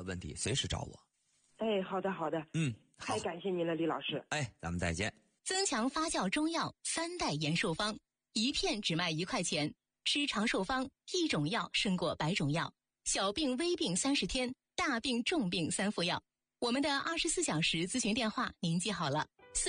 问题随时找我。 哎，好的好的， 好， 太感谢您了，李老师。 哎，咱们再见。 增强发酵中药3代延寿方，一片只卖1块钱，吃长寿方，一种药胜过100种药，小病微病30天，大病重病3副药。我们的24小时咨询电话您记好了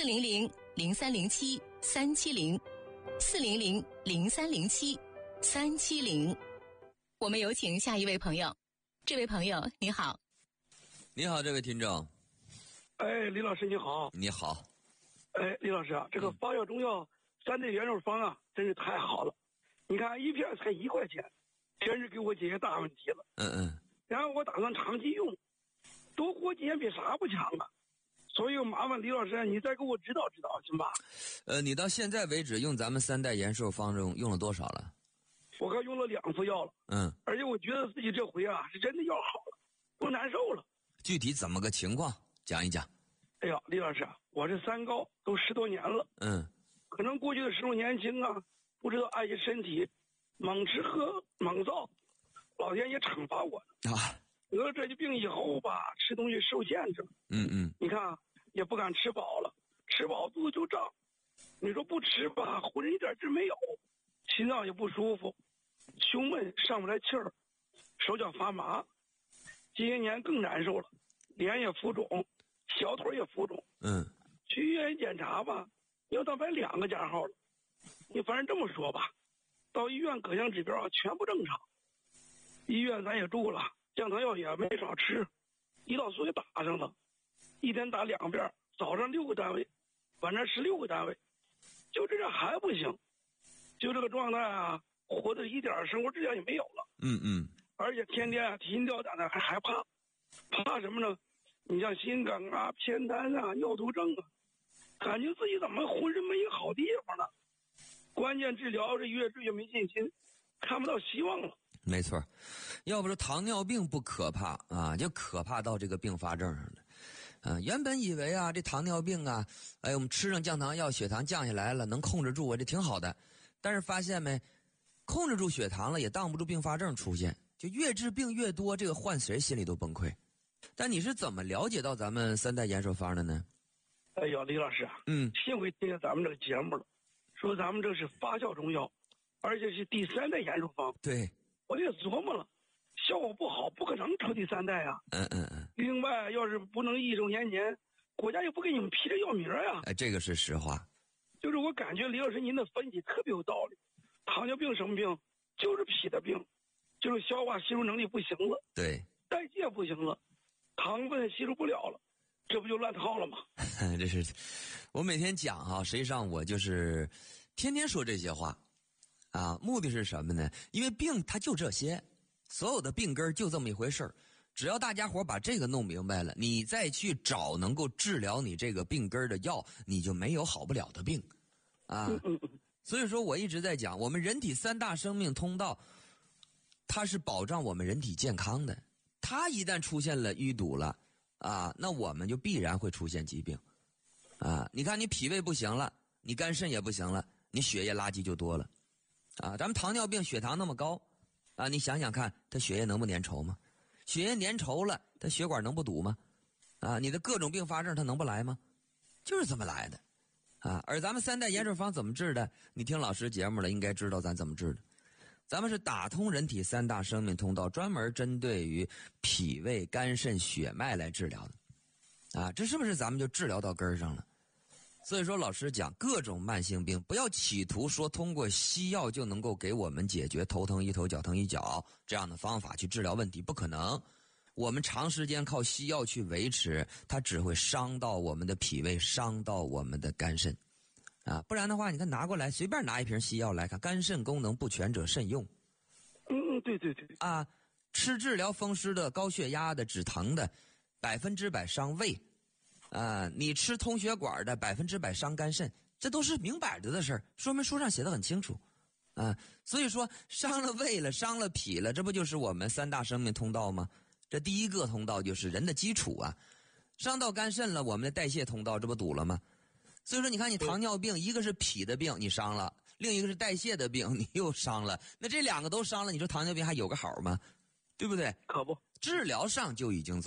，400-0307-370，400-0307-370。我们有请下一位朋友。这位朋友你好。 你好，这位听众。 哎，李老师你好。 你好。 哎，李老师啊，这个发酵中药3代延寿方啊，真是太好了。你看一片才1块钱，真是给我解决大问题了。然后我打算长期用，多活几年比啥不强啊。所以我麻烦李老师，你再给我指导指导，行吧？ 你到现在为止用咱们3代延寿方用了多少了？ 我刚用了2副药了。而且我觉得自己这回啊是真的要好了，不难受了。 具体怎么个情况讲一讲？ 哎呀，李老师啊，我这3高都10多年了。可能过去的时候年轻啊，不知道爱惜身体，猛吃喝猛造，老天爷惩罚我啊！得了这疾病以后吧，吃东西受限制。你看啊，也不敢吃饱了，吃饱肚子就胀。你说不吃吧，浑身一点劲没有，心脏也不舒服，胸闷上不来气儿，手脚发麻。这些年更难受了，脸也浮肿，小腿也浮肿。去医院检查吧，要到摆2个加号了。你反正这么说吧，到医院各项指标啊全部正常。医院咱也住了，降糖药也没少吃，胰岛素也打上了，一天打2遍，早上6个单位，晚上16个单位，就这样还不行，就这个状态啊，活的一点生活质量也没有了。而且天天啊提心吊胆的，还害怕什么呢？你像心梗啊、偏瘫啊、尿毒症啊，感觉自己怎么浑身没一个好地方呢？关键治疗这越治越没信心，看不到希望了。 没错，要不说糖尿病不可怕啊，就可怕到这个并发症上了。原本以为啊，这糖尿病啊，哎，我们吃上降糖药，血糖降下来了，能控制住，这挺好的。但是发现没，控制住血糖了，也挡不住并发症出现，就越治病越多，这个换谁心里都崩溃。但你是怎么了解到咱们3代延寿方的呢？ 哎呀，李老师啊，幸亏听见咱们这个节目了，说咱们这是发酵中药，而且是第3代延寿方。 对， 我也琢磨了，效果不好，不可能出第3代啊。另外，要是不能益寿延年，国家也不给你们批这药名呀。 哎，这个是实话。 就是我感觉李老师您的分析特别有道理。糖尿病什么病？就是脾的病，就是消化吸收能力不行了， 对， 代谢不行了，糖分吸收不了了，这不就乱套了吗？ 这是我每天讲啊，实际上我就是天天说这些话啊，目的是什么呢？因为病它就这些，所有的病根就这么一回事儿。只要大家伙把这个弄明白了，你再去找能够治疗你这个病根的药，你就没有好不了的病啊。所以说我一直在讲，我们人体3大生命通道，它是保障我们人体健康的。它一旦出现了淤堵了啊，那我们就必然会出现疾病啊。你看你脾胃不行了，你肝肾也不行了，你血液垃圾就多了啊。咱们糖尿病血糖那么高啊，你想想看，它血液能不粘稠吗？血液粘稠了，它血管能不堵吗？啊，你的各种并发症它能不来吗？就是这么来的啊。而咱们3代延寿方怎么治的？你听老师节目了，应该知道咱怎么治的。咱们是打通人体3大生命通道，专门针对于脾胃、肝肾、血脉来治疗的啊。这是不是咱们就治疗到根上了？所以说老师讲，各种慢性病不要企图说通过西药就能够给我们解决头疼一头脚疼一脚这样的方法去治疗问题，不可能。我们长时间靠西药去维持，它只会伤到我们的脾胃，伤到我们的肝肾啊。不然的话，你看拿过来随便拿一瓶西药来看，肝肾功能不全者慎用。 对对对啊，吃治疗风湿的、高血压的、止疼的，100%伤胃啊。你吃通血管的100%伤肝肾，这都是明摆着的事儿，说明书上写的很清楚啊。所以说伤了胃了，伤了脾了，这不就是我们3大生命通道吗？这第一个通道就是人的基础啊。伤到肝肾了，我们的代谢通道这不堵了吗？所以说你看你糖尿病，一个是脾的病你伤了，另一个是代谢的病你又伤了，那这2个都伤了，你说糖尿病还有个好吗？对不对？ 可不， 治疗上就已经